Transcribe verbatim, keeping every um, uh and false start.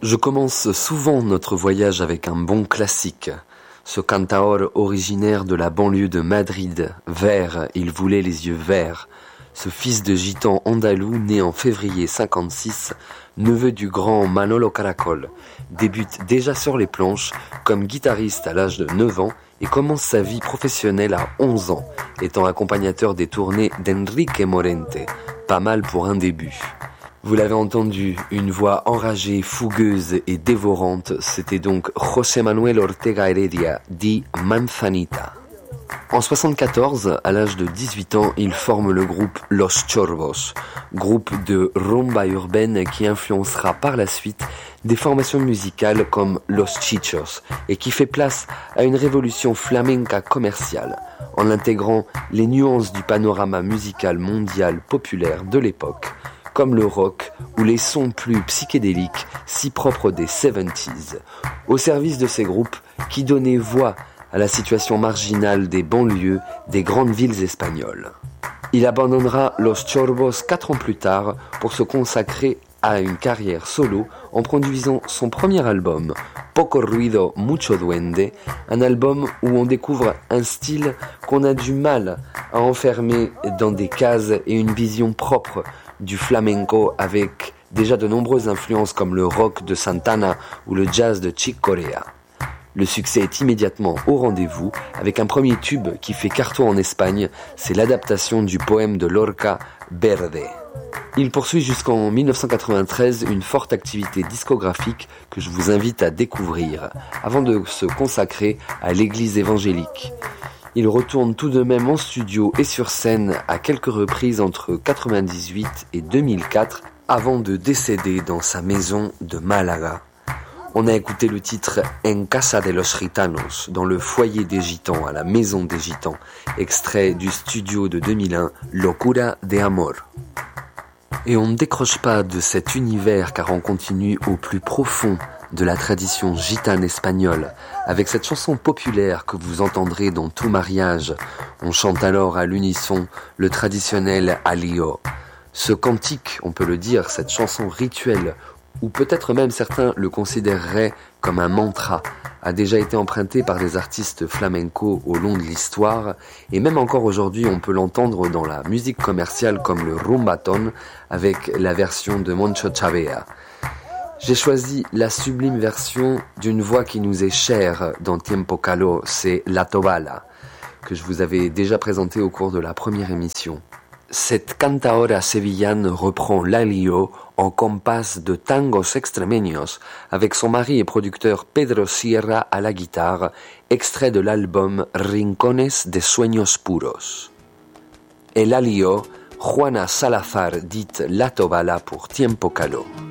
Je commence souvent notre voyage avec un bon classique. Ce cantaor originaire de la banlieue de Madrid, vert, il voulait les yeux verts. Ce fils de gitan andalou né en février cinquante-six, neveu du grand Manolo Caracol, débute déjà sur les planches comme guitariste à l'âge de neuf ans et commence sa vie professionnelle à onze ans, étant accompagnateur des tournées d'Enrique Morente, pas mal pour un début. Vous l'avez entendu, une voix enragée, fougueuse et dévorante, c'était donc José Manuel Ortega Heredia, dit Manzanita. En soixante-quatorze, à l'âge de dix-huit ans, il forme le groupe Los Chorbos, groupe de rumba urbaine qui influencera par la suite des formations musicales comme Los Chichos et qui fait place à une révolution flamenca commerciale en intégrant les nuances du panorama musical mondial populaire de l'époque, comme le rock ou les sons plus psychédéliques si propres des soixante-dix, au service de ces groupes qui donnaient voix à la situation marginale des banlieues des grandes villes espagnoles. Il abandonnera Los Chorbos quatre ans plus tard pour se consacrer à une carrière solo en produisant son premier album, Poco Ruido, Mucho Duende, un album où on découvre un style qu'on a du mal à enfermer dans des cases et une vision propre du flamenco avec déjà de nombreuses influences comme le rock de Santana ou le jazz de Chick Corea. Le succès est immédiatement au rendez-vous avec un premier tube qui fait carton en Espagne, c'est l'adaptation du poème de Lorca, Verde. Il poursuit jusqu'en dix-neuf cent quatre-vingt-treize une forte activité discographique que je vous invite à découvrir avant de se consacrer à l'église évangélique. Il retourne tout de même en studio et sur scène à quelques reprises entre quatre-vingt-dix-huit et deux mille quatre avant de décéder dans sa maison de Malaga. On a écouté le titre En Casa de los Gitanos, dans le foyer des Gitans, à la maison des Gitans, extrait du studio de deux mille un, Locura de Amor. Et on ne décroche pas de cet univers car on continue au plus profond de la tradition gitane espagnole, avec cette chanson populaire que vous entendrez dans tout mariage. On chante alors à l'unisson le traditionnel Alío. Ce cantique, on peut le dire, cette chanson rituelle, ou peut-être même certains le considéreraient comme un mantra, a déjà été emprunté par des artistes flamenco au long de l'histoire, et même encore aujourd'hui on peut l'entendre dans la musique commerciale comme le rumbaton, avec la version de Moncho Chavea. J'ai choisi la sublime version d'une voix qui nous est chère dans Tiempo Caló, c'est La Tobala, que je vous avais déjà présentée au cours de la première émission. Cette cantaora sevillane reprend l'alío en compás de tangos extremeños avec son mari et producteur Pedro Sierra à la guitare, extrait de l'album Rincones de Sueños Puros. El alío, Juana Salazar dite La Tobala pour Tiempo Caló.